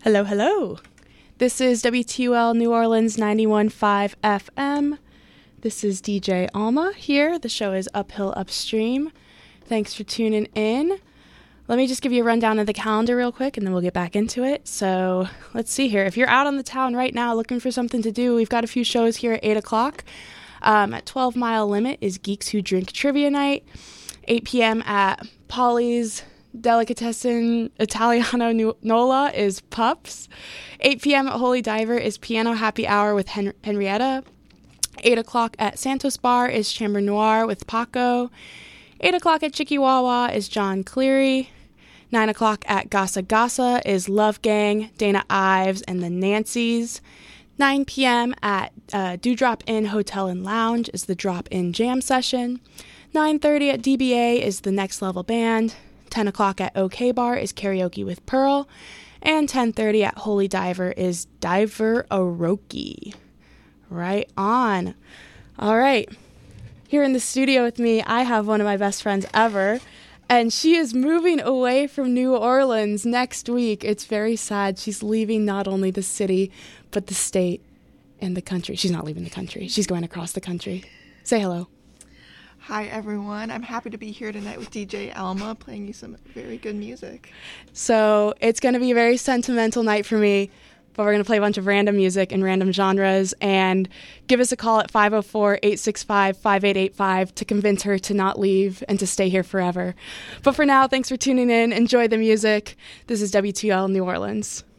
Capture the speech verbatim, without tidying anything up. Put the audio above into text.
Hello, hello. This is W T U L New Orleans ninety-one point five F M. This is D J Alma here. The show is Uphill Upstream. Thanks for tuning in. Let me just give you a rundown of the calendar real quick, and then we'll get back into it. So let's see here. If you're out on the town right now looking for something to do, we've got a few shows here at eight o'clock. Um, at twelve Mile Limit is Geeks Who Drink Trivia Night. eight p.m. at Polly's Delicatessen Italiano Nola is Pups. eight p.m. at Holy Diver is Piano Happy Hour with Hen- Henrietta. eight o'clock at Santos Bar is Chamber Noir with Paco. eight o'clock at Chikiwawa is John Cleary. nine o'clock at Gasa Gasa is Love Gang, Dana Ives, and the Nancys. nine p.m. at uh, Dewdrop Inn Hotel and Lounge is the Drop In Jam Session. nine thirty at D B A is the Next Level Band. ten o'clock at OK Bar is Karaoke with Pearl. And ten thirty at Holy Diver is Diver Aroki. Right on. All right. Here in the studio with me, I have one of my best friends ever. And she is moving away from New Orleans next week. It's very sad. She's leaving not only the city, but the state and the country. She's not leaving the country. She's going across the country. Say hello. Hi, everyone. I'm happy to be here tonight with D J Alma, playing you some very good music. So it's going to be a very sentimental night for me, but we're going to play a bunch of random music in random genres, and give us a call at five oh four, eight six five, five eight eight five to convince her to not leave and to stay here forever. But for now, thanks for tuning in. Enjoy the music. This is W T U L New Orleans.